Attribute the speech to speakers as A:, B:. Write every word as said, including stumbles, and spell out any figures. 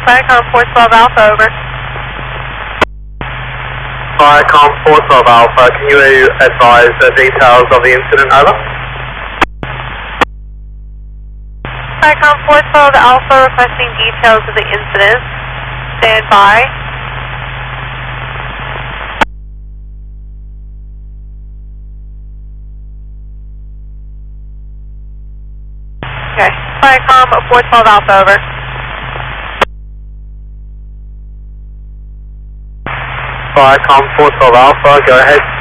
A: Viacom four twelve Alpha, over.
B: Viacom four twelve Alpha, can you advise the details of the incident, over?
A: Viacom four twelve Alpha requesting details of the incident. Stand by. Okay, Viacom four twelve Alpha, over.
B: Viacom four twelve Alpha, go ahead.